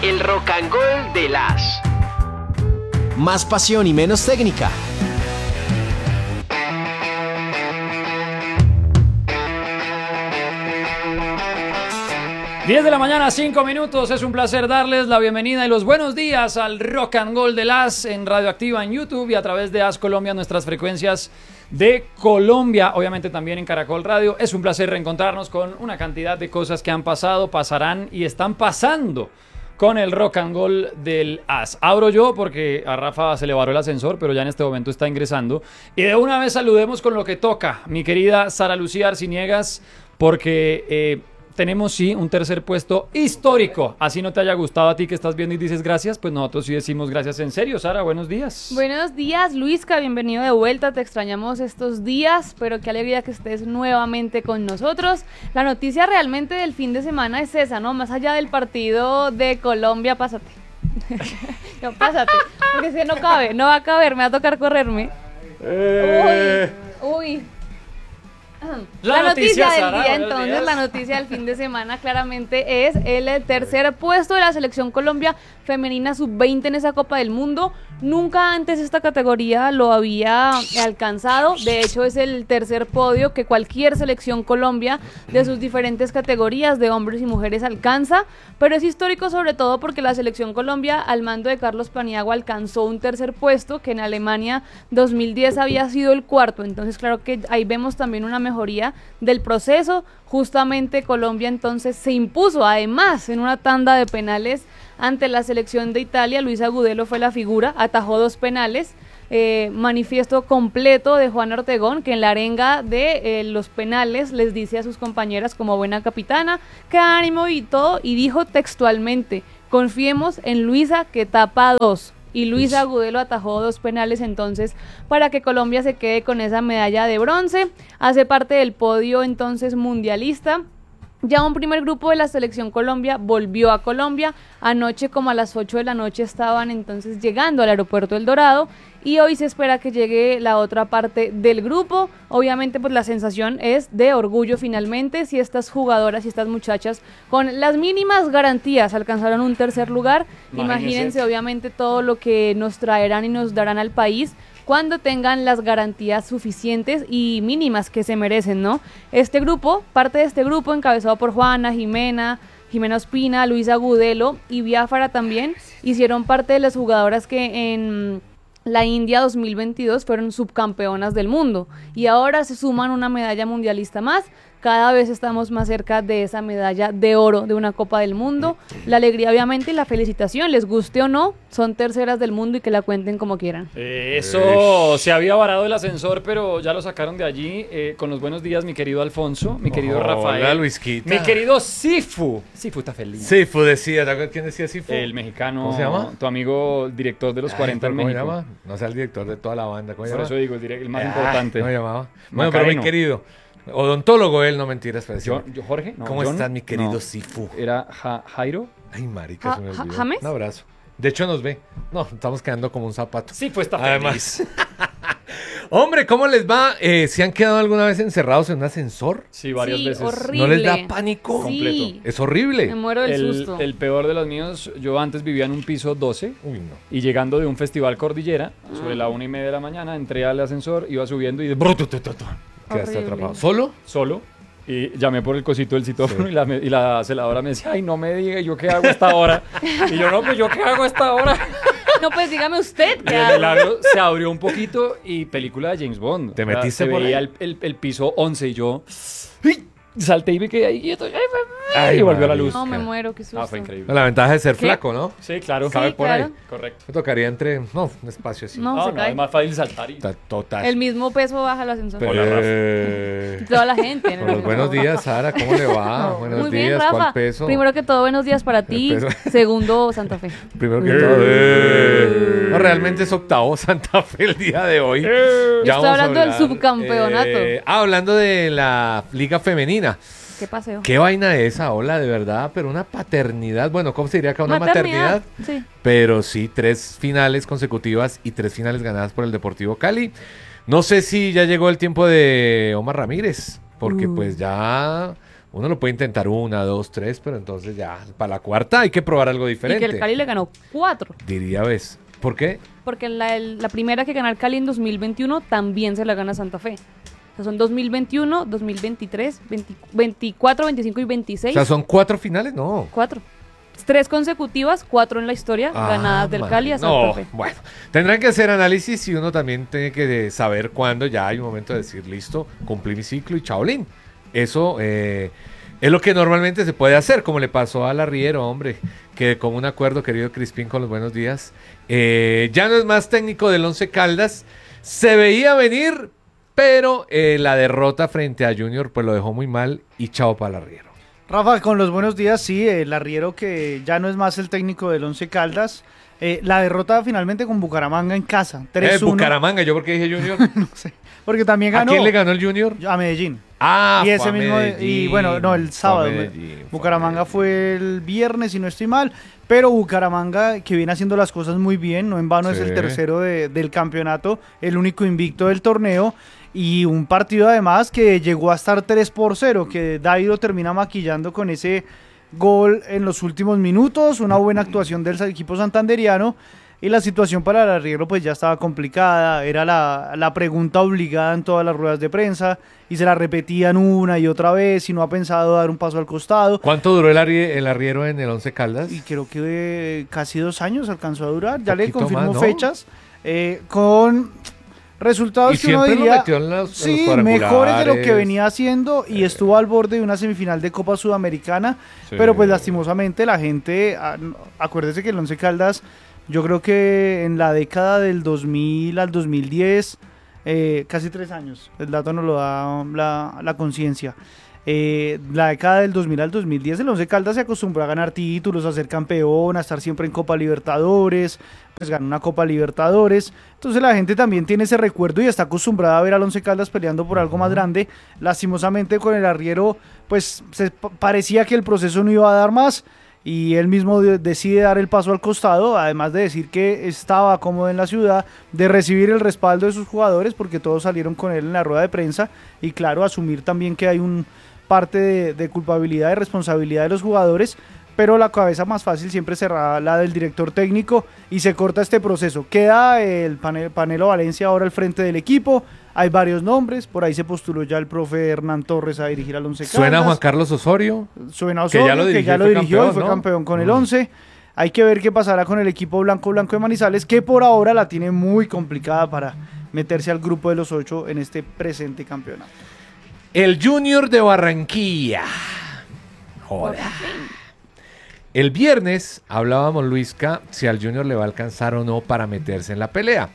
El Rock and Roll de las. Más pasión y menos técnica. Diez de la mañana, 5 minutos. Es un placer darles la bienvenida y los buenos días al Rock and Roll de las en Radioactiva en YouTube y a través de AS Colombia, nuestras frecuencias de Colombia, obviamente también en Caracol Radio. Es un placer reencontrarnos con una cantidad de cosas que han pasado, pasarán y están pasando con el Rock and Roll del AS. Abro yo porque a Rafa se le varó el ascensor, pero ya en este momento está ingresando. Y de una vez saludemos con lo que toca, mi querida Sara Lucía Arciniegas, porque tenemos sí un tercer puesto histórico. Así no te haya gustado a ti que estás viendo y dices gracias, pues nosotros sí decimos gracias en serio. Sara, buenos días. Buenos días, Luisca, bienvenido de vuelta, te extrañamos estos días, pero qué alegría que estés nuevamente con nosotros. La noticia realmente del fin de semana es esa, ¿no? Más allá del partido de Colombia, pásate. No, pásate, porque si no cabe, no va a caber, me va a tocar correrme. Uy. La noticia del Sara, día, entonces, días. la noticia del fin de semana claramente es el tercer puesto de la Selección Colombia Femenina Sub-20 en esa Copa del Mundo. Nunca antes esta categoría lo había alcanzado, de hecho es el tercer podio que cualquier Selección Colombia de sus diferentes categorías de hombres y mujeres alcanza, pero es histórico sobre todo porque la Selección Colombia al mando de Carlos Paniagua alcanzó un tercer puesto que en Alemania 2010 había sido el cuarto, entonces claro que ahí vemos también una mejoría del proceso. Justamente Colombia entonces se impuso además en una tanda de penales ante la selección de Italia. Luis Agudelo fue la figura, atajó 2 penales, manifiesto completo de Juana Ortegón, que en la arenga de los penales les dice a sus compañeras como buena capitana que ánimo y todo, y dijo textualmente: confiemos en Luisa que tapa 2. Y Luis Agudelo atajó 2 penales entonces para que Colombia se quede con esa medalla de bronce. Hace parte del podio entonces mundialista. Ya un primer grupo de la Selección Colombia volvió a Colombia. Anoche como a las 8 de la noche estaban entonces llegando al aeropuerto El Dorado y hoy se espera que llegue la otra parte del grupo. Obviamente pues la sensación es de orgullo finalmente si estas jugadoras y estas muchachas con las mínimas garantías alcanzaron un tercer lugar. Imagínense obviamente todo lo que nos traerán y nos darán al país cuando tengan las garantías suficientes y mínimas que se merecen, ¿no? Este grupo, parte de este grupo encabezado por Juana, Jimena Ospina, Luis Agudelo y Biafara también, hicieron parte de las jugadoras que en la India 2022 fueron subcampeonas del mundo y ahora se suman una medalla mundialista más. Cada vez estamos más cerca de esa medalla de oro de una Copa del Mundo. La alegría obviamente y la felicitación, les guste o no, son terceras del mundo y que la cuenten como quieran. Eso, se había varado el ascensor, pero ya lo sacaron de allí. Con los buenos días, mi querido Alfonso, mi querido Rafael. Hola, Luisquita. Mi querido Sifu. Sifu está feliz. Sifu decía, ¿te acuerdas quién decía Sifu? El mexicano. ¿Cómo se llama? Tu amigo, director de los 40 en ¿Cómo se México. llama? No sé, el director de toda la banda. ¿Cómo se Por llama? eso digo, el más importante. ¿Cómo se llamaba? Bueno, pero Macareno. muy querido. Odontólogo él, no mentiras. Pero Yo, Jorge. No, ¿Cómo John, estás, mi querido no. Sifu? Era Jairo. Ay, marica, se me olvidó. ¿James? Un abrazo. De hecho, nos ve. No, estamos quedando como un zapato. Sí, pues está Además. feliz. Hombre, ¿cómo les va? ¿Se han quedado alguna vez encerrados en un ascensor? Sí, varias Sí, veces. horrible. ¿No les da pánico? Sí, Es horrible. me muero del susto. El peor de los míos, yo antes vivía en un piso 12 Uy, no. y llegando de un festival Cordillera, sobre la 1:30 de la mañana, entré al ascensor, iba subiendo y Quedaste Horrible. atrapado. ¿Solo? solo. Y llamé por el cosito del citófono Sí. y la celadora me decía, ay, no me diga, ¿y yo qué hago a esta hora? Y yo, no, pues yo qué hago a esta hora. No, pues dígame usted Y qué el hago. milagro se abrió un poquito y película de James Bond. ¿Te O sea, metiste se por veía ahí? el piso 11 y yo ¡ay! Salté y me quedé ahí quieto. Ay, Y volvió la María. luz. No, me muero, qué susto. Ah, fue increíble. La ventaja de ser ¿Qué? flaco, ¿no? Sí, claro. Cabe Sí, por claro. ahí. Correcto. Me tocaría entre... No, un espacio así. No, No, se no, cae. es más fácil saltar y... Total. El mismo peso baja el ascensor. Pero, Hola, Rafa. Y toda la gente. Con los buenos días, Sara, ¿cómo le va? Buenos Muy bien, días, Rafa. ¿cuál peso? Primero que todo, buenos días para ti. peso. Segundo, Santa Fe. Primero que todo. No, realmente es octavo Santa Fe el día de hoy. Yo Ya estoy vamos a hablando del hablar, subcampeonato. Hablando de la Liga Femenina. ¿Qué paseo? Qué vaina esa, hola, de verdad, pero una paternidad. Bueno, ¿cómo se diría acá? Una maternidad. Sí. Pero sí, 3 finales consecutivas y 3 finales ganadas por el Deportivo Cali. No sé si ya llegó el tiempo de Omar Ramírez, porque pues ya Uno lo puede intentar 1, 2, 3, pero entonces ya, para la cuarta hay que probar algo Y diferente. que el Cali le ganó 4. Diría, ¿ves? ¿Por qué? Porque la primera que gana el Cali en 2021 también se la gana Santa Fe. O sea, son 2021, 2023, 24, 25 y 26. O sea, ¿son 4 finales? No. 4. 3 consecutivas, 4 en la historia, ganadas del Cali a Santa Fe. Bueno, tendrán que hacer análisis y uno también tiene que saber cuándo ya hay un momento de decir, listo, cumplí mi ciclo y chaolín. Eso es lo que normalmente se puede hacer, como le pasó a Larriero, hombre, que con un acuerdo, querido Crispín, con los buenos días, ya no es más técnico del Once Caldas, se veía venir, pero la derrota frente a Junior pues lo dejó muy mal y chao para Larriero. Rafa, con los buenos días, sí, el Arriero que ya no es más el técnico del Once Caldas. La derrota finalmente con Bucaramanga en casa, 3-1. Bucaramanga, ¿yo por qué dije Junior? No sé, porque también ganó. ¿A quién le ganó el Junior? A Medellín. Ah, Y ese fue a mismo, Medellín, y bueno, no, el fue a sábado. Medellín, Bucaramanga fue el viernes, si no estoy mal. Pero Bucaramanga, que viene haciendo las cosas muy bien, no en vano es Sí. el tercero del campeonato, el único invicto del torneo. Y un partido además que llegó a estar 3-0, que Dairo termina maquillando con ese gol en los últimos minutos, una buena actuación del equipo santanderiano. Y la situación para el Arriero pues ya estaba complicada, era la pregunta obligada en todas las ruedas de prensa y se la repetían una y otra vez y no ha pensado dar un paso al costado. ¿Cuánto duró el Arriero en el Once Caldas? Y creo que casi 2 años alcanzó a durar, ya le Poquito confirmó más, ¿no? fechas, con resultados Y que uno siempre lo diría metió en los sí, cuadrangulares. mejores de lo que venía haciendo y estuvo al borde de una semifinal de Copa Sudamericana, Sí. pero pues lastimosamente la gente, acuérdese que el Once Caldas, yo creo que en la década del 2000 al 2010, casi 3 años, el dato nos lo da la conciencia. La década del 2000 al 2010 el Once Caldas se acostumbró a ganar títulos, a ser campeón, a estar siempre en Copa Libertadores, pues ganó una Copa Libertadores, entonces la gente también tiene ese recuerdo y está acostumbrada a ver al Once Caldas peleando por algo más grande. Lastimosamente con el Arriero pues parecía que el proceso no iba a dar más y él mismo decide dar el paso al costado, además de decir que estaba cómodo en la ciudad, de recibir el respaldo de sus jugadores porque todos salieron con él en la rueda de prensa y claro, asumir también que hay un parte de culpabilidad y responsabilidad de los jugadores, pero la cabeza más fácil siempre será la del director técnico y se corta este proceso. Queda el Panelo Valencia ahora al frente del equipo, hay varios nombres, por ahí se postuló ya el profe Hernán Torres a dirigir al Once Caldas. ¿Suena Juan Carlos Osorio? Suena Osorio, que ya lo dirigió y fue campeón con el 11. Hay que ver qué pasará con el equipo blanco de Manizales, que por ahora la tiene muy complicada para meterse al grupo de los 8 en este presente campeonato. El Junior de Barranquilla. Joder. El viernes hablábamos, Luisca, si al Junior le va a alcanzar o no para meterse en la pelea.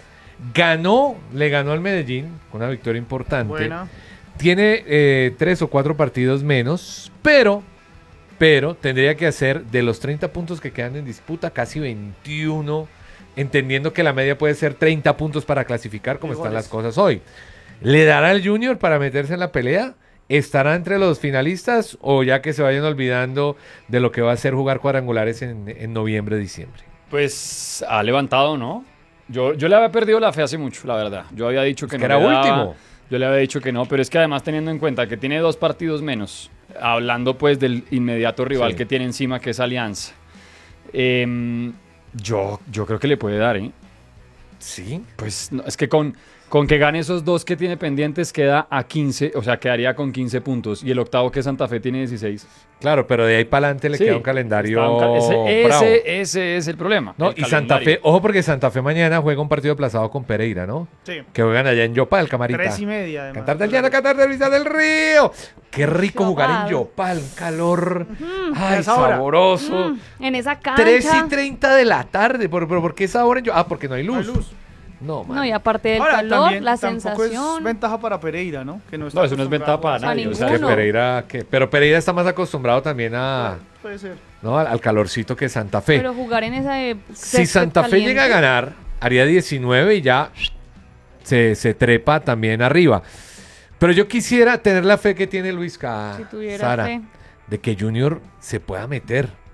Le ganó al Medellín, con una victoria importante. Buena. Tiene 3 o 4 partidos menos, pero tendría que hacer de los 30 puntos que quedan en disputa, casi 21, entendiendo que la media puede ser 30 puntos para clasificar, como están las cosas hoy. ¿Le dará al Junior para meterse en la pelea? ¿Estará entre los finalistas o ya que se vayan olvidando de lo que va a ser jugar cuadrangulares en noviembre, diciembre? Pues ha levantado, ¿no? Yo le había perdido la fe hace mucho, la verdad. Yo había dicho que no era le daba, último. Yo le había dicho que no, pero es que además teniendo en cuenta que tiene 2 partidos menos, hablando pues del inmediato rival Sí. que tiene encima, que es Alianza, yo creo que le puede dar, ¿eh? Sí. Pues no, es que con que gane esos 2 que tiene pendientes queda a 15, o sea, quedaría con 15 puntos. Y el octavo que es Santa Fe tiene 16. Claro, pero de ahí para adelante le Sí, queda un calendario está bravo. ese es el problema. No, el y Santa calendario. Fe, ojo porque Santa Fe mañana juega un partido aplazado con Pereira, ¿no? Sí. Que juegan allá en Yopal, camarita. 3:30 además. Cantar del llano, cantar de brisa del río. Qué rico jugar en Yopal. Yopal, un calor. A Ay, esa hora. sabroso. En esa cancha. 3:30 de la tarde. ¿Pero por qué esa hora en Yopal? Ah, porque no hay luz. No hay luz. No, man. No, y aparte del Ahora, calor, también, la tampoco sensación. es ventaja para Pereira, ¿no? Que No, eso no es acostumbrado ventaja para a nadie. A O sea, Que ninguno. Pereira, pero Pereira está más acostumbrado también Puede ser. ¿no? al calorcito que Santa Fe. Pero jugar en esa Si Santa Fe llega a ganar, haría 19 y ya se trepa también arriba. Pero yo quisiera tener la fe que tiene Luisca, Si tuviera Sara, fe. de que Junior se pueda meter.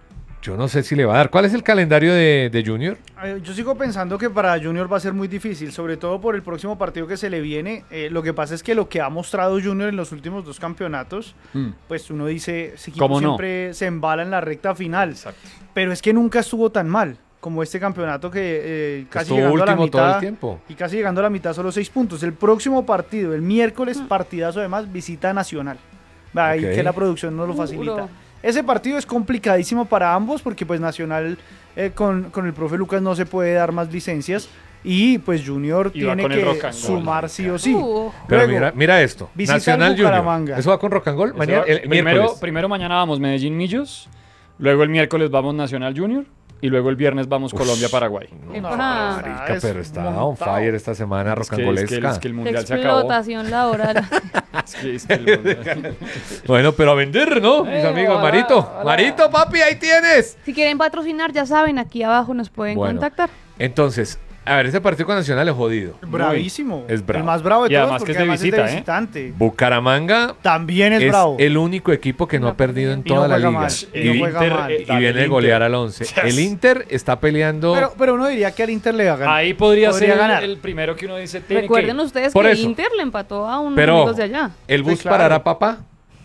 Yo no sé si le va a dar. ¿Cuál es el calendario de Junior? Yo sigo pensando que para Junior va a ser muy difícil, sobre todo por el próximo partido que se le viene. Lo que pasa es que lo que ha mostrado Junior en los últimos 2 campeonatos, pues uno dice, ese equipo ¿Cómo no? siempre se embala en la recta final. Exacto. Pero es que nunca estuvo tan mal como este campeonato que casi Estuvo llegando a la último todo mitad. el tiempo. Y casi llegando a la mitad, solo 6 puntos. El próximo partido, el miércoles, partidazo además, visita a Nacional. Ahí Ok. que la producción no lo facilita. Duro. Ese partido es complicadísimo para ambos porque pues Nacional con el profe Lucas no se puede dar más licencias y pues Junior Y va tiene con el que Rock and Roll. sumar sí o sí. Pero Luego, mira esto. visita Nacional al Bucaramanga. Junior. ¿Eso va con Rock and Roll? Eso Mañana, va- el miércoles. primero mañana vamos Medellín Millos, luego el miércoles vamos Nacional Junior y luego el viernes vamos Colombia-Paraguay. Epa. Marica, pero está montado. on fire esta semana Es que, es que- rocangolesca. es que el mundial se acabó. Explotación laboral. Es que el mundial- Bueno, pero a vender, ¿no? Mis amigos. hola, Marito. hola. Marito, papi, ahí tienes. Si quieren patrocinar, ya saben, aquí abajo nos pueden Bueno. contactar. Entonces, a ver, ese partido con Nacional es jodido. bravísimo. Es bravo. El más bravo de Y todos además que porque es de además visita, es de ¿eh? visitante. Bucaramanga También es es bravo. el único equipo que no ha perdido en Y no toda la juega liga. mal, Y, y no juega mal. y viene de golear al 11. El Inter está peleando. Pero uno diría que al Inter le va a ganar. Ahí podría ser ganar. el primero que uno dice. tiene Recuerden que- ustedes Por que eso. Inter le empató a unos Pero amigos de allá. el bus Sí, claro. parará, papá.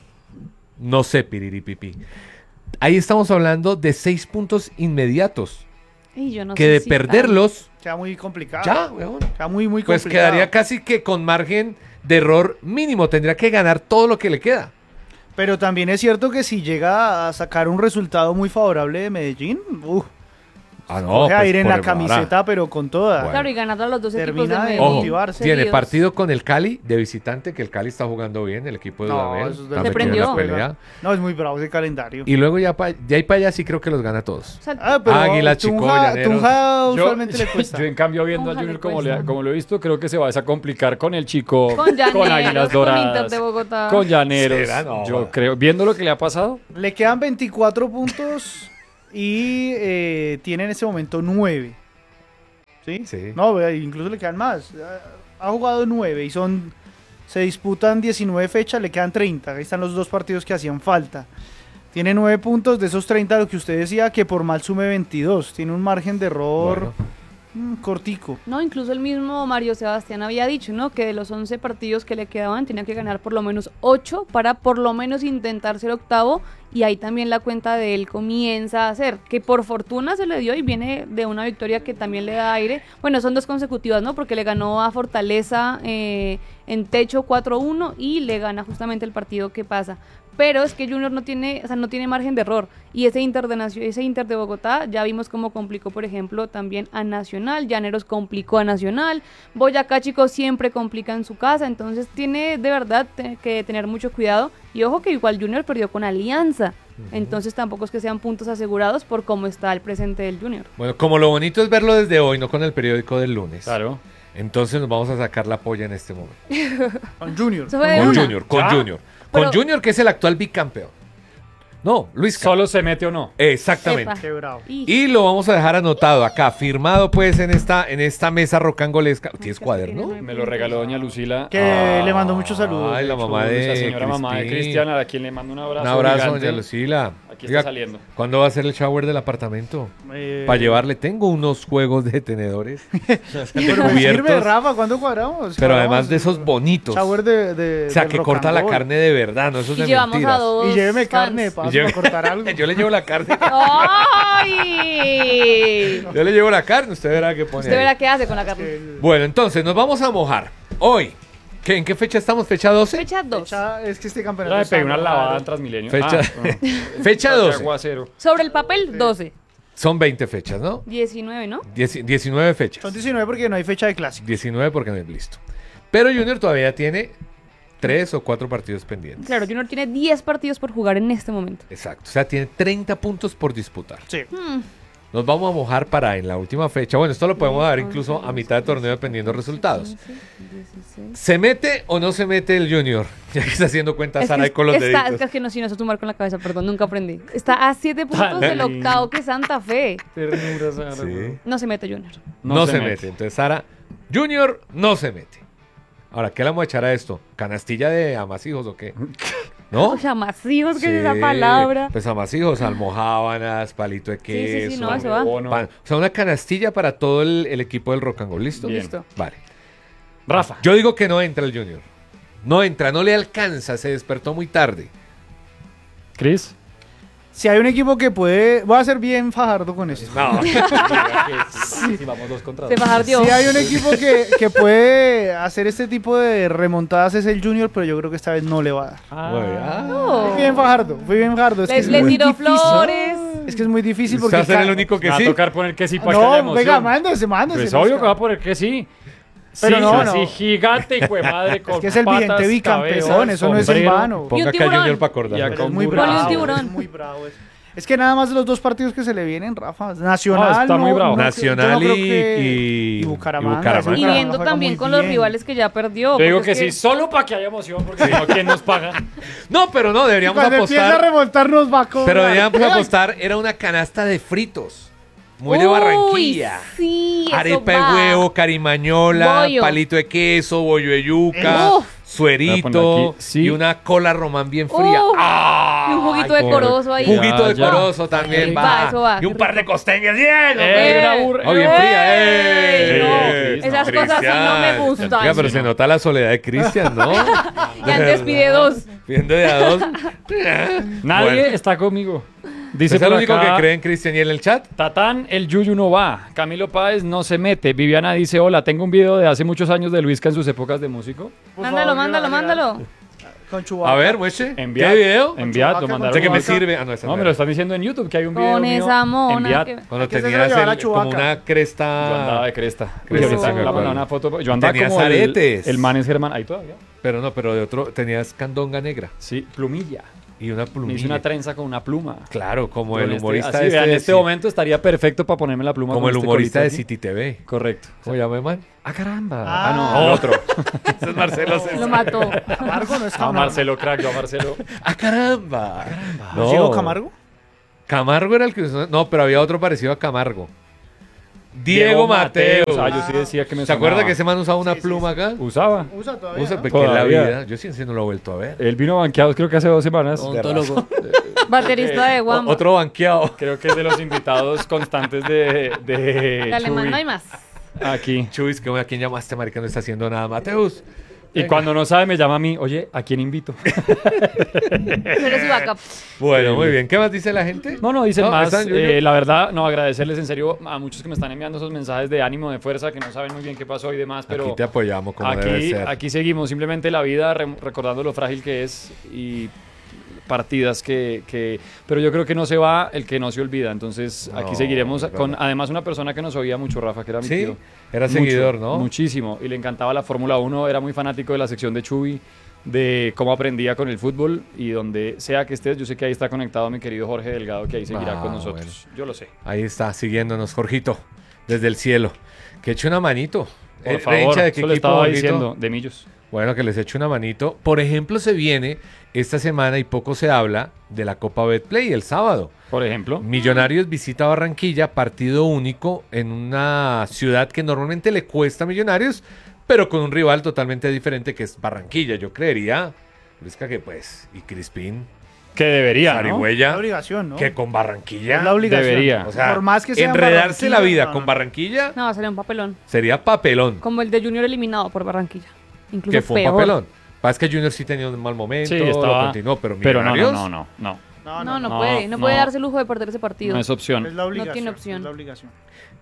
No sé, piriripipi. Ahí estamos hablando de 6 puntos inmediatos. Y yo no que sé de si perderlos, Queda muy complicado. ya, weón. Queda muy Pues complicado. quedaría casi que con margen de error mínimo. Tendría que ganar todo lo que le queda. Pero también es cierto que si llega a sacar un resultado muy favorable de Medellín, Ah, coge a ir en por la el Guavará. camiseta, pero con toda. Bueno. Claro, y ganando a los dos equipos Termina de de Medellín. Ojo, motivarse. tiene seguidos. partido con el Cali de visitante, que el Cali está jugando bien, el equipo de No, Dudamel. eso es está de- Se metido en la prendió. pelea. No, es muy bravo ese calendario. Y luego de ahí para allá sí creo que los gana todos. O sea, Águila, Chico, Llaneros. Tunja Yo, usualmente le cuesta. yo, en cambio viendo al Ojalá Junior le cueste. como lo he visto, creo que se va a complicar con el Chico, con Llaneros, Águilas con Inter Doradas, de Bogotá. con Llaneros. ¿Será? No. Yo creo, viendo lo que le ha pasado, Le quedan 24 puntos y tiene en ese momento 9. ¿Sí? Sí. No, vea, incluso le quedan más. Ha jugado 9 y se disputan 19 fechas, le quedan 30. Ahí están los 2 partidos que hacían falta. Tiene 9 puntos, de esos 30 lo que usted decía, que por mal sume 22. Tiene un margen de error cortico. No, incluso el mismo Mario Sebastián había dicho, ¿no? Que de los 11 partidos que le quedaban tenía que ganar por lo menos 8 para por lo menos intentar ser octavo, y ahí también la cuenta de él comienza a hacer, que por fortuna se le dio y viene de una victoria que también le da aire. Bueno, son 2 consecutivas, ¿no? Porque le ganó a Fortaleza en techo 4-1 y le gana justamente el partido que pasa. Pero es que Junior no tiene, o sea, no tiene margen de error. Y ese Inter de Bogotá, ya vimos cómo complicó, por ejemplo, también a Nacional. Llaneros complicó a Nacional. Boyacá, chicos, siempre complica en su casa. Entonces tiene de verdad que tener mucho cuidado. Y ojo que igual Junior perdió con Alianza. Entonces tampoco es que sean puntos asegurados por cómo está el presente del Junior. Bueno, como lo bonito es verlo desde hoy, no con el periódico del lunes. claro. Entonces nos vamos a sacar la polla en este momento. Con Junior. Eso fue de Con una. Junior, con ¿Ya? Junior. Pero- Con Junior, que es el actual bicampeón. No, Luis. Solo se mete o no. Exactamente. Epa. Qué bravo. Y lo vamos a dejar anotado acá, firmado pues en esta mesa rocangolesca. ¿Tienes cuaderno? Me lo regaló doña Lucila. Que le mandó muchos saludos. Ay, de la hecho. mamá de La señora mamá de Cristín. Cristiana, a quien le mando un abrazo. Un abrazo, gigante. doña Lucila. Aquí está saliendo. ¿Cuándo va a ser el shower del apartamento? Eh, Para llevarle, tengo unos juegos de tenedores Pero me sirve, cubiertos, Rafa, ¿cuándo cuadramos? pero Cuadramos además de esos bonitos. Shower de O sea, del que rock corta and la roll. carne de verdad, no esos Y de llevamos mentiras. a 2 Y lléveme fans. carne, para cortar algo. Yo le llevo la carne. ¡Ay! Yo le llevo la carne, usted verá qué pone Usted ahí. verá qué hace con la carne. Bueno, entonces nos vamos a mojar. Hoy, ¿en qué fecha estamos? ¿Fecha 12? Fecha 2. Es que este Yo campeonato me está pegué una raro. lavada en Transmilenio. Fecha- bueno. Fecha Qué 12. aguacero. Sobre el papel, 12. Son 20 fechas, ¿no? 19, ¿no? 19 fechas. Son 19 porque no hay fecha de clásico. 19 porque no es listo. Pero Junior todavía tiene 3 o 4 partidos pendientes. Claro, Junior tiene 10 partidos por jugar en este momento. Exacto. O sea, tiene 30 puntos por disputar. Sí. Nos vamos a mojar para en la última fecha. Bueno, esto lo podemos dar incluso a mitad de torneo dependiendo de resultados. ¿Se mete o no se mete el Junior? Ya que está haciendo cuentas Sara ahí con los está, deditos. es que no, si no sé sumar con la cabeza, perdón, nunca aprendí. Está a 7 puntos del octavo que Santa Fe. Ternura, Sara, Sí. güey. No se mete Junior. No se mete. Entonces, Sara, Junior no se mete. Ahora, ¿qué le vamos a echar a esto? ¿Canastilla de amasijos o qué? ¿No? O sea, amasijos, que es esa Sí, palabra. Pues amasijos, almojábanas, palito de queso. sí, no, eso va. Bono. pan. O sea, una canastilla para todo el equipo del Rock and Roll. ¿Listo? Bien. Listo. Vale. Rafa. Yo digo que no entra el Junior. No entra, no le alcanza, se despertó muy tarde. Cris. Si hay un equipo que puede... Voy a ser bien fajardo con esto. No. Sí, vamos 2 contra Se 2. fajardió. Si hay un equipo que puede hacer este tipo de remontadas es el Junior, pero yo creo que esta vez no le va a dar. No. Fui bien fajardo, fui bien fajardo. Es que Les es le muy tiró difícil. flores. Es que es muy difícil porque... Va a ser el único que Va a sí. tocar poner que sí para que haya No, emoción. venga, mándese. Pues obvio que va a poner que sí. Pero Sí, no, así no. gigante, hijo de madre, con Es que es el patas, vigente bicampeón, cabello, eso no es en sombrero. vano. Y Ponga un acá tiburón. Junior para acordar. Ya Pero es con muy un bravo, Ponle un tiburón. es muy bravo. Es que nada más de los dos partidos que se le vienen, Rafa. Nacional, No, está muy bravo. Nacional yo no creo y- que- y- y Bucaramanga. y Bucaramanga. Y Bucaramanga viendo juega también muy con los bien. rivales que ya perdió. Yo digo porque que es sí, solo para que haya emoción, porque si no, ¿quién nos paga? No, pero no, deberíamos Cuando empieza a apostar. remontar nos va a cobrar. Pero deberíamos apostar, era una canasta de fritos. Muy de Uy, Barranquilla. Sí, eso Arepa de va. huevo, carimañola, Bollo. palito de queso, bollo de yuca, Uf. Voy a suerito poner aquí, sí. y una cola román bien fría. Uf. ¡Ah! Y un juguito Ay, de corozo ahí. Juguito de Ya. corozo también Va, va. eso va. Y un par de costeñas bien. Una ¡Eh! burra. Oh, bien fría, ¡Ey! ¡eh! No, esas cosas sí no me gustan. Oiga, pero se nota la soledad de Cristian, ¿no? Y antes pide 2. Viendo de a dos. Nadie Bueno. está conmigo. Dice ¿Es el por único acá, que cree en Cristian y en el chat? Tatán, el Yuyu no va. Camilo Páez no se mete. Viviana dice, hola, tengo un video de hace muchos años de Luisca en sus épocas de músico. Mándalo, mándalo. Con Chewbacca. A ver, mueche. Enviad, ¿Qué video? Enviad, lo Chewbacca, mandaron. Sé que me Chewbacca. sirve. Ah, no, esa No, me lo están diciendo en YouTube, que hay un video Con mío. esa mona. Enviad. que- Cuando Hay que tenías hacerlo llevar a como Chewbacca. una cresta. Yo andaba de cresta. Cresta, Y ahorita sí, me me la acuerdo. una foto. Yo andaba Tenías como aretes. el man es Germán. Ahí todavía. Pero no, pero de otro. Tenías candonga negra Sí, plumilla. y una Me plumilla. hice una trenza con una pluma. Claro, como Con el este- humorista así, este vea, en de este Ci- momento estaría perfecto para ponerme la pluma. Como con el este humorista de colito aquí. City TV. Correcto. ¿Cómo llama, man? Ah, caramba. Ah. No, el otro. Ese es Marcelo César. Lo mató. Camargo no es A Camargo. Marcelo Crack, yo a Marcelo. ¡Ah, caramba! ¿No llegó Camargo? Camargo era el que... No, pero había otro parecido a Camargo. Diego Mateos. Ah, yo sí decía que me ¿Se acuerda sonaba. que ese man usaba una Sí, sí, pluma acá? Usaba. Usa todavía. Usa ¿no? porque en la Todavía. vida. Yo sí no lo he vuelto a ver. Él vino banqueado creo que hace 2 semanas. Baterista de Wamba. Otro banqueado. Creo que es de los invitados constantes de De alemán Chuy. no hay más. Aquí. Chuis, ¿a quién llamaste, marica? No está haciendo nada. Mateus. Y cuando no sabe me llama a mí, oye, ¿a quién invito? Pero es backup. Bueno, muy bien. ¿Qué más dice la gente? No, dicen No, más. ¿están, Junior? La verdad, no, agradecerles en serio a muchos que me están enviando esos mensajes de ánimo, de fuerza, que no saben muy bien qué pasó y demás, pero Aquí te apoyamos como debe aquí, ser. aquí seguimos, simplemente la vida, recordando lo frágil que es y partidas pero yo creo que no se va el que no se olvida, entonces aquí No, seguiremos es con verdad. además una persona que nos oía mucho, Rafa, que era mi Sí, tío. era Mucho, seguidor, ¿no? Muchísimo, y le encantaba la Fórmula 1, era muy fanático de la sección de Chuy, de cómo aprendía con el fútbol, y donde sea que estés, yo sé que ahí está conectado mi querido Jorge Delgado, que ahí seguirá Ah, con nosotros, yo lo sé. Ahí está, siguiéndonos, Jorgito, desde el cielo. Que eche una manito. Por favor, hincha de qué eso le equipo, estaba Jorgito? diciendo, de Millos. Bueno, que les eche una manito. Por ejemplo, se viene esta semana y poco se habla de la Copa Betplay el sábado. Por ejemplo, Millonarios visita Barranquilla, partido único en una ciudad que normalmente le cuesta a Millonarios, pero con un rival totalmente diferente que es Barranquilla. Yo creería, Luisca, que pues, y Crispín, que debería, ¿no? Es Zarigüeya, la obligación, ¿no? que con Barranquilla, Es la obligación. Debería. o sea, Por más que sea en enredarse la Barranquilla, vida no, con no. Barranquilla No, sería un papelón. sería papelón, Como el de Junior eliminado por Barranquilla. Incluso que fue un peor. papelón. Pasa que Junior sí tenía un mal momento, Sí, lo estaba, continuó, pero pero Millonarios... no. No, No puede. No puede darse el lujo de perder ese partido. No es opción. Es la obligación. tiene opción. Es la obligación.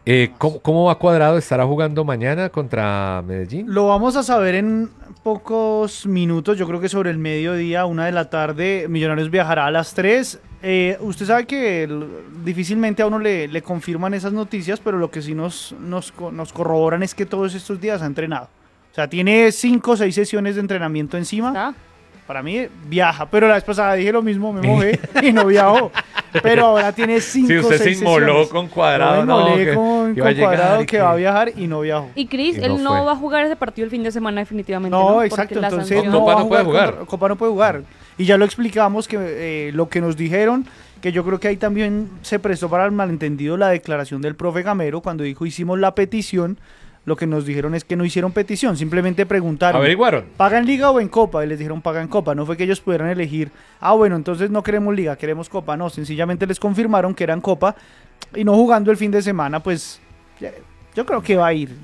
¿Cómo va Cuadrado? ¿Estará jugando mañana contra Medellín? Lo vamos a saber en pocos minutos, yo creo que sobre el mediodía, 1 de la tarde, Millonarios viajará a las 3. Usted sabe que difícilmente a uno le confirman esas noticias, pero lo que sí nos corroboran es que todos estos días ha entrenado. O sea, tiene 5 o 6 sesiones de entrenamiento encima. ¿Está? Para mí viaja, pero la vez pasada dije lo mismo, me mojé y no viajó. Pero ahora tiene 5 o Si 6 usted se sesiones. inmoló con Cuadrado, Yo me no, inmolé que con iba a llegar Cuadrado y que va a viajar y no viajó. Y Cris, Y no él no fue. va a jugar ese partido el fin de semana definitivamente. No, Porque exacto, la entonces sanción- no Copa va a no puede jugar. Copa no puede jugar. Y ya lo explicamos que lo que nos dijeron, que yo creo que ahí también se prestó para el malentendido la declaración del profe Gamero cuando dijo hicimos la petición lo que nos dijeron es que no hicieron petición, simplemente preguntaron. Averiguaron. ¿Pagan liga o en copa? Y les dijeron pagan copa. No fue que ellos pudieran elegir, bueno, entonces no queremos liga, queremos copa. No, sencillamente les confirmaron que eran copa y no jugando el fin de semana, pues yo creo que va a ir.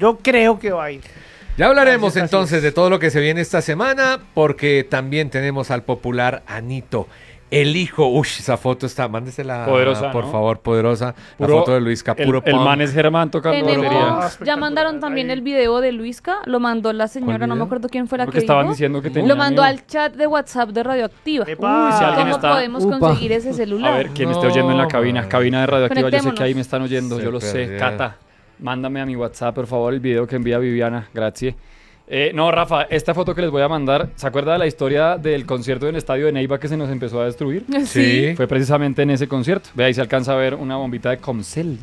Ya hablaremos Así es. entonces de todo lo que se viene esta semana, porque también tenemos al popular Anito, el hijo. Uy, esa foto está, mándesela, Poderosa, por ¿no? favor, poderosa. La Puro- foto de Luisca, puro el punk. man es Germán tocando batería. Tenemos, ya mandaron también el video de Luisca, lo mandó la señora, no me video? acuerdo quién fue la Porque que estaban dijo. diciendo que tenía Lo mandó miedo. al chat de WhatsApp de Radioactiva. Epa. Uy, si alguien ¿Cómo está- podemos Upa. conseguir ese celular? A ver, ¿quién está No, oyendo en la cabina? man. Cabina de Radioactiva, yo sé que Conectémonos. ahí me están oyendo, Se yo lo sé. perdieron. Cata, mándame a mi WhatsApp, por favor, el video que envía Viviana, gracias. No, Rafa, esta foto que les voy a mandar, ¿se acuerda de la historia del concierto en el estadio de Neiva que se nos empezó a destruir? Sí. Fue precisamente en ese concierto. Ve ahí se alcanza a ver una bombita de Comcel.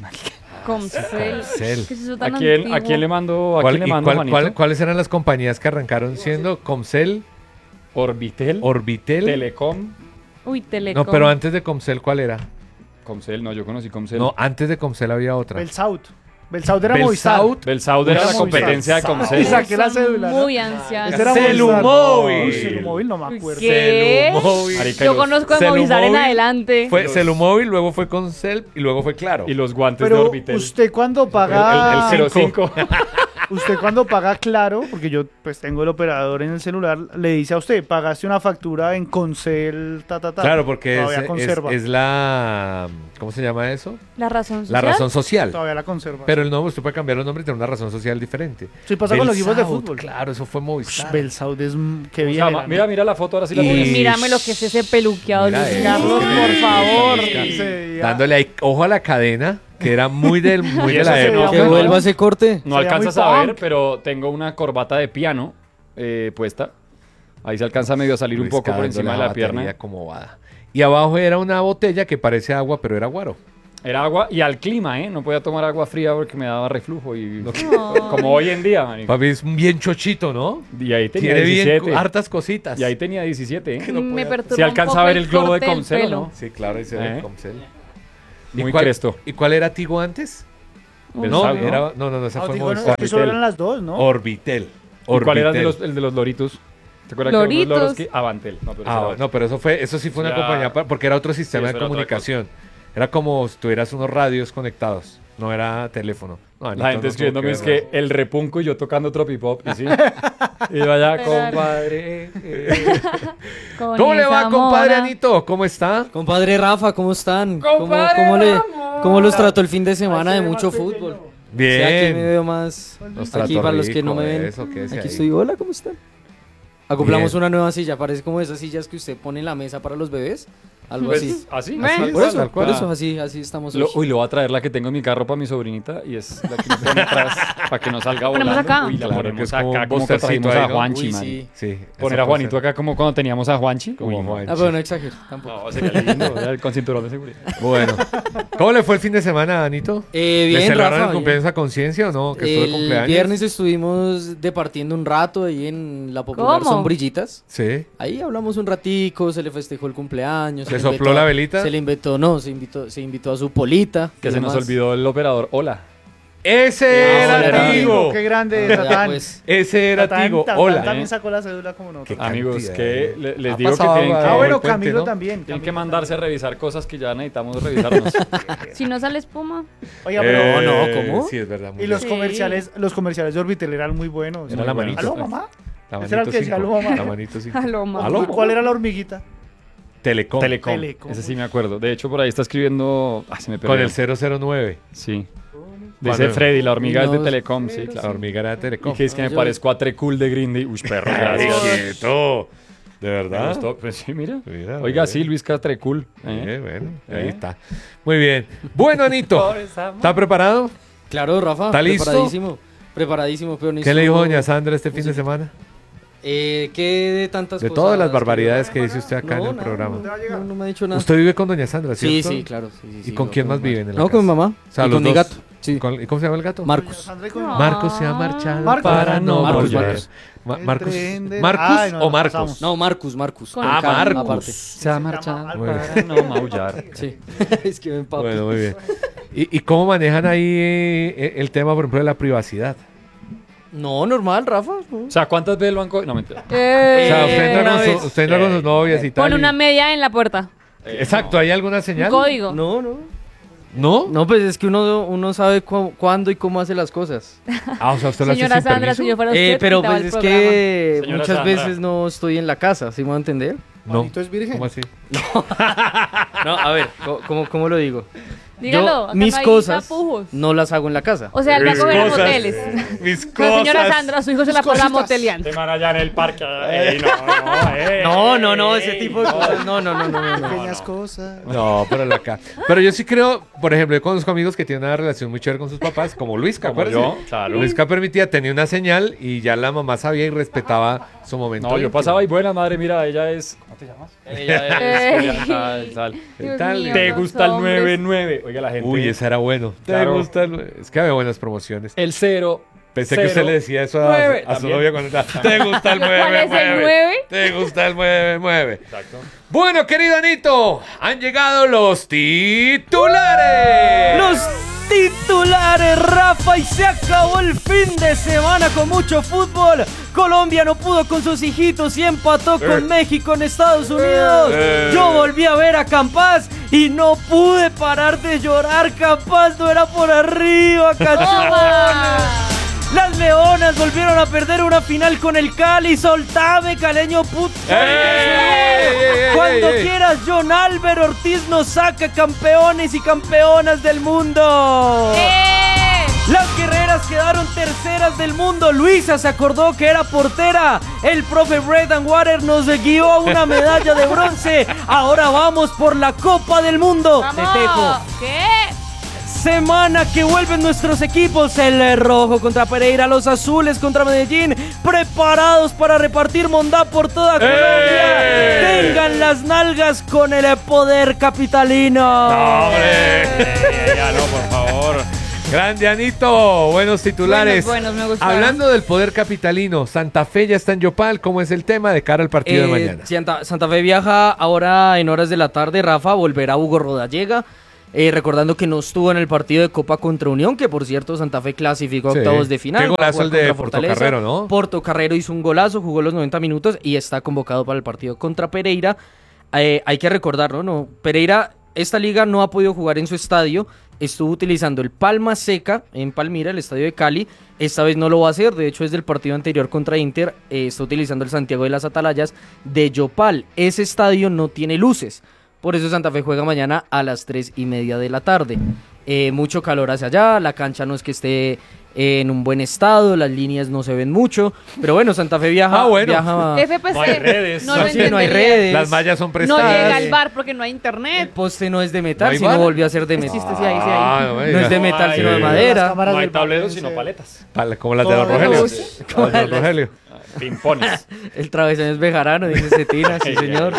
Comcel. Comcel. ¿Qué es eso ¿A tan quién, antiguo? ¿A quién le mando, a ¿Cuál- quién le y mando, Juanito? cuáles eran las compañías que arrancaron siendo Comcel, Orbitel, Orbitel? Telecom. Uy, Telecom. No, pero antes de Comcel, ¿cuál era? Comcel, no, yo conocí Comcel. No, antes de Comcel había otra. Belsaut era Belsaut. Movistar. Belsaud era la Movistar. competencia de Y Comcel. saqué la Son cédula, ¿no? muy ancianos. Ese era Celumóvil. Movistar. Uy, Celumóvil no me acuerdo. ¿Qué? Celumóvil. Marica, Yo y los- conozco de Celumóvil Movistar en adelante. Fue Celumóvil, luego fue Comcel y luego fue Claro. Y los guantes de Pero Orbitel. usted cuando paga... El 05. Usted cuando paga Claro, porque yo pues tengo el operador en el celular, le dice a usted, pagaste una factura en Concel, Claro, porque Todavía conserva. es la... ¿Cómo se llama eso? La razón La social. razón social. Todavía la conserva. Pero el nombre, usted puede cambiar los nombres y tener una razón social diferente. Sí pasa con los equipos de Belsaut, fútbol. Claro, eso fue Movistar. Belsaud es... Qué O bien. sea, mira la foto, ahora sí la Y- pongo. Uy, mírame lo que es ese peluqueado, Mira Luis eso. Carlos, por favor. Dándole ahí ojo a la cadena, que era muy, muy Y de eso la se época. veía Que No, vuelva no. ese corte. No Se veía alcanzas muy a ver, punk. pero tengo una corbata de piano puesta. Ahí se alcanza medio a salir un Luis poco por dándole encima de la la pierna. batería como bada. Y abajo era una botella que parece agua, pero era guaro. Era agua y al clima, ¿eh? No podía tomar agua fría porque me daba reflujo. Y como hoy en día, man. Papi, es bien chochito, ¿no? Y ahí tenía Tiene bien 17. hartas cositas. Y ahí tenía 17, ¿eh? Me perturba Si alcanza un a poco ver el globo de corte del Comcel, ¿o pelo. no? Sí, claro, ahí se ve ¿Eh? Comcel. Muy cresto. ¿Y cuál era Tigo antes? Uy, No, ¿sabe, no? era, no, esa fue Digo, no, Movistar. es que solo eran las dos, ¿no? Orbitel. ¿Y cuál era el de Orbitel. el de los loritos? ¿Te acuerdas que unos Loritos. loros que Avantel? No, pero ese era otro. No, pero eso sí fue una Ya. compañía, porque era otro sistema Sí, de eso era otra comunicación. Era como si tuvieras unos radios conectados, no era teléfono. No, La gente escribiéndome es que el repunco y yo tocando tropipop. Y sí. Y vaya, Literal. compadre. Con ¿Cómo le va, esa compadre mona. Anito? ¿Cómo está? Compadre Rafa, ¿cómo están? Compadre ¿Cómo los trató el fin de semana de mucho fútbol? Bien. Sí, aquí me veo más. Nos Aquí trató para los que no rico, me ven. eso, ¿qué es Aquí ahí? estoy. Hola, ¿cómo están? Acoplamos Bien. una nueva silla. Parece como esas sillas que usted pone en la mesa para los bebés. Algo así. ¿Así? ¿Ves? Por eso, tal cual. por eso, así estamos hoy. Uy, lo voy a traer la que tengo en mi carro para mi sobrinita y es la que me pone atrás para que no salga volando. Ponemos acá. Uy, la Claro, que ponemos es como acá un como que bostercito trajimos ahí, a ¿no? Juanchi, Uy, man. sí. Sí. Poner eso a Juanito puede acá como cuando teníamos a Juanchi. Como Uy, no. Juanchi. Ah, pero no exagero, tampoco. No, sería lindo, ¿verdad? Con cinturón de seguridad. ser. Bueno. ¿Cómo le fue el fin de semana, Anito? ¿Le Bien, celebraron Rafa. el cumpleaños a conciencia o no? Que estuvo de El cumpleaños. viernes estuvimos departiendo un rato ahí en la popular ¿Cómo? Sombrillitas. Sí. Ahí hablamos un ratico, se le festejó el cumpleaños. ¿Le se sopló invitó la a- velita? Se le invitó, no, se invitó a su polita. Que y se nos demás. olvidó el operador. Hola. Ese hola, era Tigo. Qué grande, Ya, Tatán. pues. Ese era Tatán, Tigo. Tatán Hola. también sacó la cédula como no. Qué Amigos, cantidad, que ¿eh? les Ha digo que pasado tienen agua que... Ah, bueno, el puente, Camilo ¿no? también. Tienen que Camilo mandarse a revisar cosas que ya necesitamos revisarnos. Si no sale espuma. también. Oiga, pero... no, ¿cómo? Sí, es verdad. muy Y los bien. comerciales de Orbitel eran muy buenos. Era la Muy manito. buenos. ¿Aló, mamá? La Ese era el manito que decía, cinco. "Aló, mamá". La manito cinco. Aló, mamá. ¿Aló? ¿Y cuál era la hormiguita? Telecom. Telecom. Telecom. Ese sí me acuerdo. De hecho, por ahí está escribiendo... Ah, se me perdió. Con el 009. Sí. Cuando- Dice Freddy, la hormiga es de No, Telecom, sí, La claro. hormiga era de Y Telecom. que es que me Yo- parezco a Trecool de Green Day. Uy, perro, Ay, gracias. quieto. ¿De Me verdad? gustó. Pues sí, mira. Mira, Oiga, bien. sí, Luis Catrecool. Bueno, ahí ¿Eh? está. Muy bien. Bueno, Anito, ¿está preparado? Claro, Rafa. ¿Está listo? Preparadísimo. Preparadísimo, pero ¿Qué le dijo necesito- doña Sandra este fin de semana? ¿Qué de tantas De cosas? todas las que- barbaridades que dice usted acá en el nada, programa. No me ha dicho nada. Usted vive con doña Sandra, Sí, ¿cierto? sí, claro. Sí, ¿Y con quién más viven en la No, casa? con mi mamá. O sea, y los con mi dos. gato. Sí. ¿Y cómo se llama el gato? Marcos. Sandra y con- No. Marcos se ha marchado Marcos. para no Marcos, volver. Marcos. Marcos. El tren de- ¿Marcus Ay, no, o nos Marcos? pasamos. No, Marcus. Con Ah, K, Marcus. aparte. Se ha marchado Bueno. para no maullar. Sí. Es que me empapo. Bueno, muy bien. ¿Y cómo manejan ahí el tema, por ejemplo, de la privacidad? No, normal, Rafa. no. O sea, ¿cuántas veces lo han cogido? No, mentira. O sea, usted entra, Una vez. usted entra con sus novias y tal. Pon una media en la puerta. Exacto, ¿hay alguna Un señal? código. No. ¿No? No, pues es que uno sabe cuándo y cómo hace las cosas. Ah, o sea, usted lo hace Señora sin Sandra, permiso. si yo fuera usted, Pero quitaba pues el es programa. que Señora muchas Sandra. veces no estoy en la casa, ¿sí me va a entender? No. Juanito es virgen. ¿Cómo así? No, a ver, ¿cómo lo digo? Dígalo, Yo, acá mis no hay cosas tapujos. no las hago en la casa. O sea, él va a Mis coger a cosas. moteles. Mis La señora cosas. Sandra, su hijo se la pasa moteleando. Te van allá en el parque. No, ese tipo de cosas. No. Pequeñas cosas. No, pero la acá. Pero yo sí creo, por ejemplo, yo conozco amigos que tienen una relación muy chévere con sus papás, como Luisca, Como acuérdese. yo, claro. Luisca permitía, tenía una señal y ya la mamá sabía y respetaba su momento. No, yo íntimo. pasaba y buena madre, mira, ella es. ¿Cómo te llamas? Ella es. tal. Dios tal? mío, ¿Te los gusta el hombres. 9-9? Oiga, la gente. Uy, ese era bueno. Claro. ¿Te gusta es que había buenas promociones. El 0. Pensé que usted le decía eso nueve, a su también. novia cuando estaba. ¿Te gusta el 9-9? ¿Cuál es el 9? ¿Te gusta el 9-9? Exacto. Bueno, querido Anito, han llegado los titulares. Los titulares, Rafa, y se acabó el fin de semana con mucho fútbol. Colombia no pudo con sus hijitos y empató con México en Estados Unidos. Yo volví a ver a Campas y no pude parar de llorar. Campas no era por arriba, cachones. Las Leonas volvieron a perder una final con el Cali. Soltame, caleño puto. Cuando quieras, John Álvaro Ortiz nos saca campeones y campeonas del mundo. Las guerreras quedaron terceras del mundo. Luisa se acordó que era portera. El profe Brendan Water nos guió a una medalla de bronce. Ahora vamos por la Copa del Mundo. Te tejo. ¡Vamos! ¿Qué? Semana que vuelven nuestros equipos, el rojo contra Pereira, los azules contra Medellín, preparados para repartir mondá por toda Colombia. Tengan las nalgas con el poder capitalino. No, hombre. Ya no, por favor. Grande Anito, buenos titulares. Buenos, me gustaron. Hablando del poder capitalino, Santa Fe ya está en Yopal. ¿Cómo es el tema de cara al partido de mañana? Santa Fe viaja ahora en horas de la tarde, Rafa, volverá Hugo Rodallega. Recordando que no estuvo en el partido de Copa contra Unión, que por cierto Santa Fe clasificó a Sí. octavos de final. Qué va a golazo jugar el de contra Fortaleza. Portocarrero, ¿no? Portocarrero hizo un golazo, jugó los 90 minutos y está convocado para el partido contra Pereira. Hay que recordarlo, ¿no? Pereira, esta liga no ha podido jugar en su estadio. Estuvo utilizando el Palma Seca en Palmira, el estadio de Cali. Esta vez no lo va a hacer. De hecho, desde el partido anterior contra Inter, está utilizando el Santiago de las Atalayas de Yopal. Ese estadio no tiene luces. Por eso Santa Fe juega mañana a las 3:30 de la tarde. Mucho calor hacia allá, la cancha no es que esté en un buen estado, las líneas no se ven mucho, pero bueno, Santa Fe viaja. viaja FPC. No hay redes. No lo Sí, no hay entendería. redes. Las mallas son No prestadas. llega al bar porque no hay El internet. poste no es de metal, ¿No hay sino bala? volvió a ser de metal. Existe, sí hay, sí hay. Ah, No es de metal, sino de Ay, madera. No hay tableros, sino paletas. Como las de Don Rogelio. Todas. Como las de Don Rogelio. Pimpones. El travesaño es Bejarano, dice Cetina, sí señor.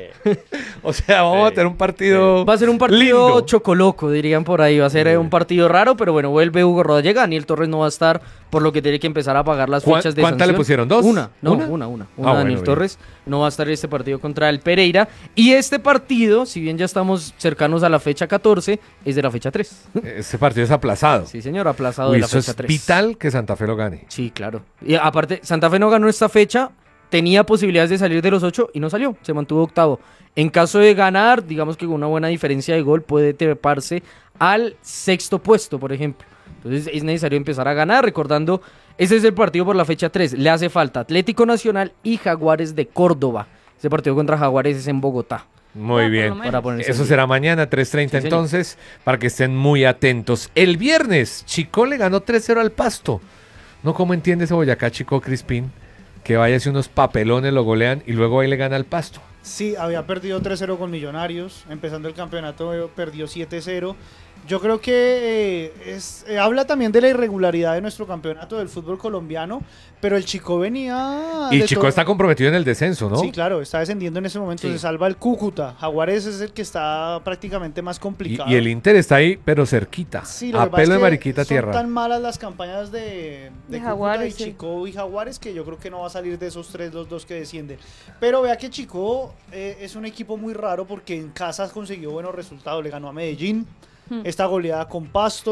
O sea, vamos a tener un partido. Va a ser un partido lindo. chocoloco, dirían por ahí. Va a ser un partido raro, pero bueno, vuelve Hugo Rodallega. Daniel Torres no va a estar, por lo que tiene que empezar a pagar las fechas de ¿Cuántas le sanción. pusieron? ¿Dos? Una. ¿Una? Daniel bueno, bien. Torres no va a estar en este partido contra el Pereira. Y este partido, si bien ya estamos cercanos a la fecha 14, es de la fecha 3. Ese partido es aplazado. Sí, señor, aplazado Uy, de la eso fecha es 3. vital que Santa Fe lo gane. Sí, claro. Y aparte, Santa Fe no ganó esta fecha, tenía posibilidades de salir de los 8 y no salió, se mantuvo octavo. En caso de ganar, digamos que con una buena diferencia de gol puede treparse al 6º puesto, por ejemplo. Entonces es necesario empezar a ganar, recordando, ese es el partido por la fecha 3. Le hace falta Atlético Nacional y Jaguares de Córdoba. Ese partido contra Jaguares es en Bogotá. Muy por bien. lo menos. Para ponerse Eso en será mañana, 3:30 señor. entonces, para que estén muy atentos. El viernes, Chico le ganó 3-0 al Pasto. No, ¿cómo entiende ese Boyacá Chico Crispín? Que vaya hacia unos papelones, lo golean y luego ahí le gana al Pasto. Sí, había perdido 3-0 con Millonarios. Empezando el campeonato perdió 7-0. Yo creo que habla también de la irregularidad de nuestro campeonato del fútbol colombiano, pero el Chico venía... Y de Chico todo- está comprometido en el descenso, ¿no? Sí, claro, está descendiendo en ese momento, Sí. se salva el Cúcuta. Jaguares es el que está prácticamente más Y, complicado. y el Inter está ahí, pero cerquita. Sí, lo a que pasa es pelo de que mariquita son tierra. tan malas las campañas de Cúcuta Jaguares, y sí. Chico y Jaguares que yo creo que no va a salir de esos tres los dos que descienden. Pero vea que Chico es un equipo muy raro porque en casa consiguió buenos resultados. Le ganó a Medellín, esta goleada con Pasto.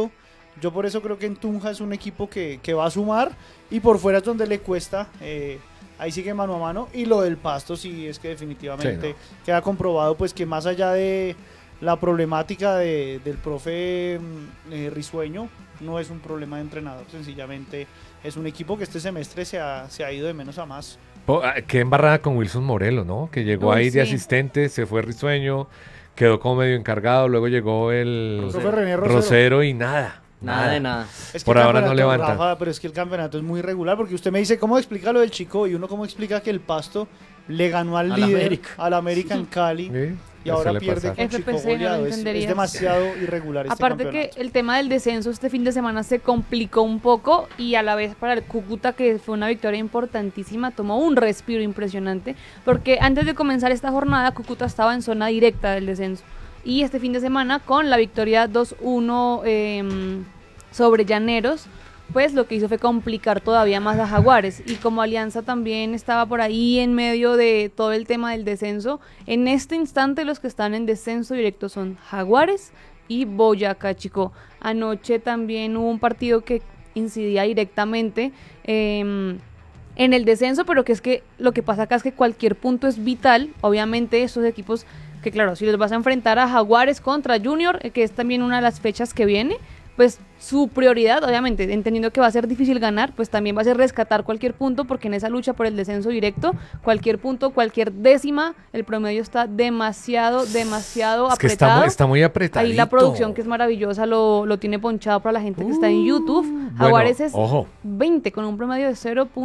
Yo por eso creo que en Tunja es un equipo que va a sumar y por fuera es donde le cuesta. Ahí sigue mano a mano. Y lo del Pasto sí es que definitivamente Sí, queda comprobado pues que más allá de la problemática del profe Risueño, no es un problema de entrenador. Sencillamente es un equipo que este semestre se ha ido de menos a más. Qué embarrada con Wilson Morelo, ¿no? Que llegó Uy, ahí de sí. asistente, se fue Risueño, quedó como medio encargado, luego llegó el Profe René Rosero. Rosero y nada. Nada de nada. Es que Por el ahora no campeonato, levanta. Rafa, pero es que el campeonato es muy regular porque usted me dice cómo explica lo del Chico y uno cómo explica que el Pasto le ganó al líder, al América en Cali Sí, y eso ahora le pierde pasa. con Chico FPC, no lo goleado. Es entenderías. demasiado irregular este Aparte que campeonato. el tema del descenso este fin de semana se complicó un poco y a la vez para el Cúcuta, que fue una victoria importantísima, tomó un respiro impresionante porque antes de comenzar esta jornada Cúcuta estaba en zona directa del descenso y este fin de semana con la victoria 2-1 sobre Llaneros, pues lo que hizo fue complicar todavía más a Jaguares y como Alianza también estaba por ahí en medio de todo el tema del descenso, en este instante los que están en descenso directo son Jaguares y Boyacá Chico. Anoche también hubo un partido que incidía directamente en el descenso, pero que es que lo que pasa acá es que cualquier punto es vital, obviamente estos equipos que claro, si los vas a enfrentar a Jaguares contra Junior, que es también una de las fechas que viene, pues su prioridad, obviamente, entendiendo que va a ser difícil ganar, pues también va a ser rescatar cualquier punto, porque en esa lucha por el descenso directo, cualquier punto, cualquier décima, el promedio está demasiado Es que apretado. está muy apretado. Ahí la producción, que es maravillosa, lo tiene ponchado para la gente que está en YouTube. Jaguares es ojo. 20 con un promedio de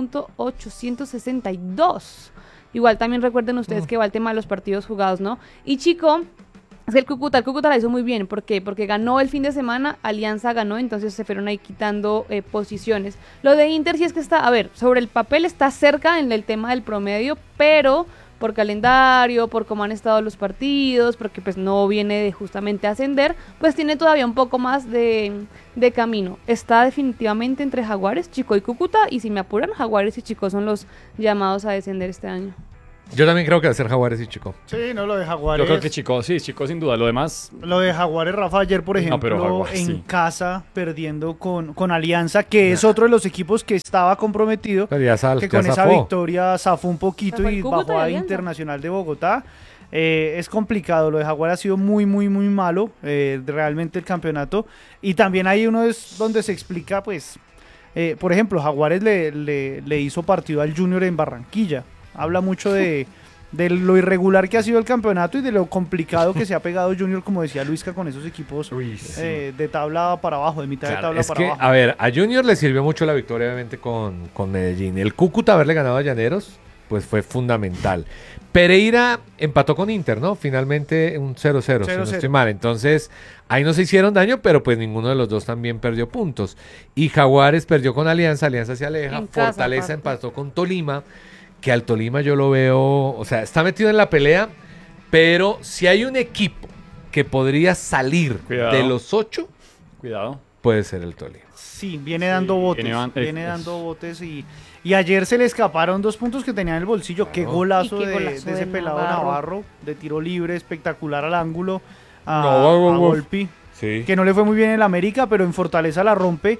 0.862. Igual también recuerden ustedes que va el tema de los partidos jugados, ¿no? Y Chico, es que el Cúcuta la hizo muy bien. ¿Por qué? Porque ganó el fin de semana, Alianza ganó, entonces se fueron ahí quitando posiciones. Lo de Inter sí es que está, a ver, sobre el papel está cerca en el tema del promedio, pero por calendario, por cómo han estado los partidos, porque pues no viene de justamente ascender, pues tiene todavía un poco más de camino. Está definitivamente entre Jaguares, Chico y Cúcuta, y si me apuran, Jaguares y Chico son los llamados a descender este año. Yo también creo que va a ser Jaguares y Chico. Sí, no, lo de Jaguares. Yo creo que Chico, sí, Chico sin duda. Lo demás, Lo de Jaguares, Rafa, ayer, por No, ejemplo, pero Jaguares, en sí. casa, perdiendo con Alianza, que es otro de los equipos que estaba comprometido, Pero ya que con esa zafó. victoria zafó un poquito Zafó el y Cúcuta bajó y a Alianza. Internacional de Bogotá. Es complicado, lo de Jaguares ha sido muy, muy, muy malo, realmente el campeonato. Y también hay uno es donde se explica, pues, por ejemplo, Jaguares le hizo partido al Junior en Barranquilla. Habla mucho de lo irregular que ha sido el campeonato y de lo complicado que se ha pegado Junior, como decía Luisca, con esos equipos de tabla para abajo, de mitad de Claro, tabla es para que, abajo. a ver, a Junior le sirvió mucho la victoria, obviamente, con Medellín. El Cúcuta haberle ganado a Llaneros, pues fue fundamental. Pereira empató con Inter, ¿no? Finalmente un 0-0, si no 0-0. estoy mal. Entonces, ahí no se hicieron daño, pero pues ninguno de los dos también perdió puntos. Y Jaguares perdió con Alianza, Alianza se aleja. En casa, Fortaleza aparte. empató con Tolima, que al Tolima yo lo veo, o sea, está metido en la pelea, pero si hay un equipo que podría salir Cuidado. de los 8, cuidado. puede ser el Tolima. Sí, viene dando botes, viene dando botes y ayer se le escaparon 2 puntos que tenía en el bolsillo. Qué golazo, Y qué golazo de ese de pelado Navarro, de tiro libre, espectacular al ángulo, a Volpi, Sí. que no le fue muy bien en el América, pero en Fortaleza la rompe.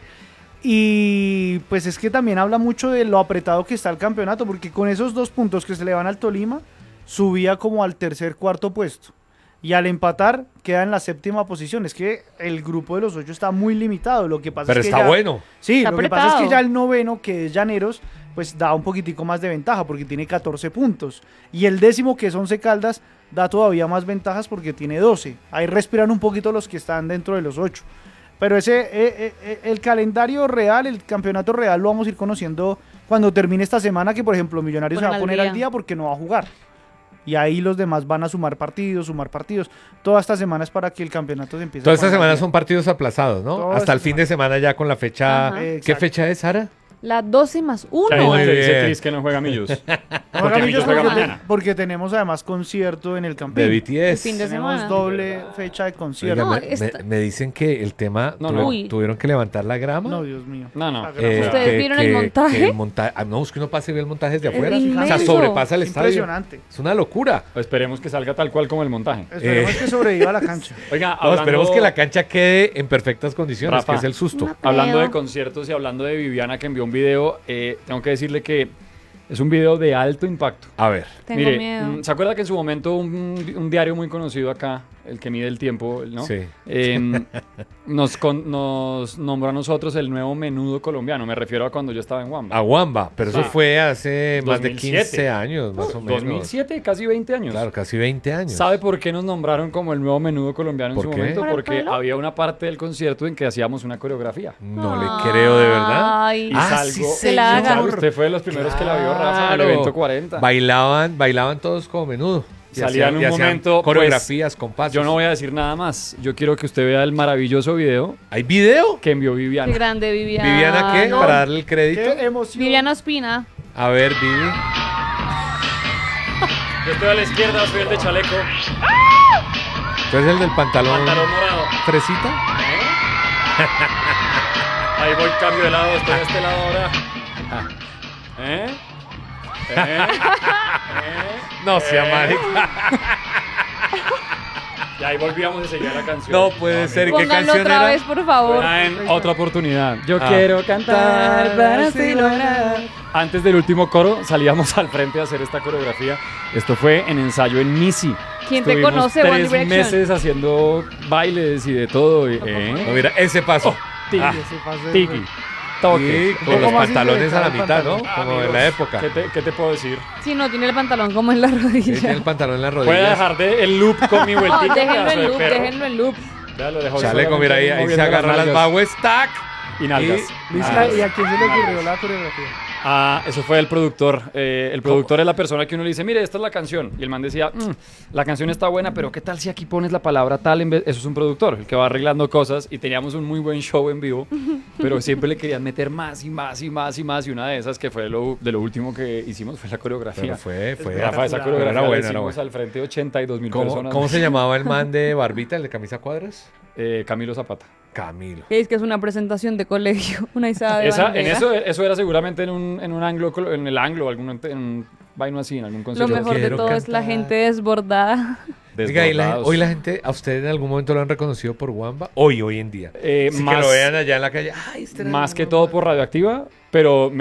Y pues es que también habla mucho de lo apretado que está el campeonato, porque con esos 2 puntos que se le van al Tolima, subía como al tercer, cuarto puesto. Y al empatar, queda en la 7ª posición. Es que el grupo de los 8 está muy limitado. Lo que pasa Pero es que está ya- bueno. Sí, Está lo que pasa es que apretado. ya el noveno, que es Llaneros, pues da un poquitico más de ventaja porque tiene 14 puntos. Y el 10º, que es 11 Caldas, da todavía más ventajas porque tiene 12. Ahí respiran un poquito los que están dentro de los 8. Pero el calendario real, el campeonato real, lo vamos a ir conociendo cuando termine esta semana, que por ejemplo Millonarios se va a Ponen al poner al día. día porque no va a jugar. Y ahí los demás van a sumar partidos. Toda esta semana es para que el campeonato se empiece Toda a esta poner al semana día. son partidos aplazados, ¿no? Toda Hasta esta el fin de semana ya con la fecha. Ajá. ¿Qué Exacto. fecha es, Sara? La 12+1. ¿Qué Muy dice bien. Cris que no juega Millos? Ahora, Millos juega mañana. porque tenemos además concierto en el Campín. De El BTS. fin de Tenemos semana. doble fecha de concierto. Oiga, No, me, esta- me dicen que el tema No, no. Uy. tuvieron que levantar la grama. No, Dios mío. No, no. La grama. ¿Ustedes vieron el montaje? No, es que uno pasa y ve el montaje desde Es afuera. O sea, inmenso. sobrepasa el Es estadio. impresionante. Es una locura. Esperemos que salga tal cual como el montaje. Esperemos que sobreviva a la cancha. Oiga, No, hablando, esperemos que la cancha quede en perfectas condiciones, Rafa. que es el susto. Una- hablando de Creo. conciertos y hablando de Viviana que envió un video, tengo que decirle que es un video de alto impacto. A ver. Tengo Mire, miedo. ¿se acuerda que en su momento un diario muy conocido acá, el que mide el tiempo, ¿no? Sí. Nos nombró a nosotros el nuevo menudo colombiano. Me refiero a cuando yo estaba en Wamba. Aguamba, pero eso Sí. fue hace más de 2007. 15 años, más o menos. 2007, casi 20 años. Claro, casi 20 años. ¿Sabe por qué nos nombraron como el nuevo menudo colombiano en ¿Por su qué? momento? ¿Por el Porque pelo? había una parte del concierto en que hacíamos una coreografía. No le creo, de verdad. Ay, Y Ah, salgo, sí, Que la señor. haga. Usted fue de los primeros que la vio, Rafa, en el Claro. evento 40. Bailaban todos como menudo. Y Salía en un y hacían momento, coreografías con pasos. Yo no voy a decir nada más. Yo quiero que usted vea el maravilloso video ¿Hay video? que envió Qué Viviana. grande, Viviana. ¿Viviana qué? No, Para darle el crédito. Qué emoción. Viviana Ospina. A ver, Vivi. Yo estoy a la izquierda, soy el de chaleco. ¿Tú eres el del pantalón, Pantalón morado. fresita? Ahí voy, cambio de lado, estoy de este lado ahora. ¿Eh? No sea marica. Y ahí volvíamos a seguir la canción. No puede ser. ¿Qué Pónganlo canción otra era? vez, por favor. En otra oportunidad. Yo Ah. quiero cantar para así lograr. Antes del último coro salíamos al frente a hacer esta coreografía. Esto fue en ensayo en Missy. ¿Quién te Estuvimos conoce, One 3 Direction? meses haciendo bailes y de todo. No, mira, ese paso. Tiki, Ah, Ese pase tiki, fue- toque. Sí, con poco los más pantalones a la indirecta mitad, el ¿no? pantalón. Como en la época. ¿Qué te puedo decir? Sí, no, tiene el pantalón como en la Sí, rodilla. tiene el pantalón en las Voy a rodillas. dejar el loop con mi No, vueltita. déjenlo pedazo en de loop, perro. déjenlo en loop. Ya lo dejo Chaleco, mira, ahí se moviendo agarra las nalgas bagües, tac. y nalgas. Luis, Ah, ¿y a quién se le ocurrió la coreografía? Ah, eso fue el productor. El productor es la persona que uno le dice, mire, esta es la canción. Y el man decía, la canción está buena, pero ¿qué tal si aquí pones la palabra tal en vez? Eso es un productor, el que va arreglando cosas. Y teníamos un muy buen show en vivo, pero siempre le querían meter más y más y más y más. Y una de esas que fue de lo último que hicimos fue la coreografía. Pero fue. Rafa, esa coreografía Era la buena, era hicimos buena. al frente de 82,000 ¿Cómo, personas. cómo se llamaba el man de barbita, el de camisa cuadras? Camilo Zapata. Camilo. Es que es una presentación de colegio, una izada de En bandera. eso era seguramente en un anglo, en el anglo, en un vaino así, en algún Lo concierto. mejor de quiero todo es la cantar. gente desbordada. Oiga, Desbordados. hoy la gente, ¿a usted en algún momento lo han reconocido por Wamba? Hoy en día. Sí, que más, lo vean allá en la calle. Ay, este era más el que Wamba. todo por Radioactiva, pero